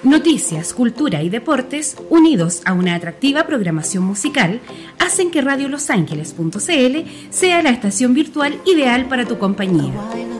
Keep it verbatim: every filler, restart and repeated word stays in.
Noticias, cultura y deportes, unidos a una atractiva programación musical, hacen que radio los ángeles punto c l sea la estación virtual ideal para tu compañía.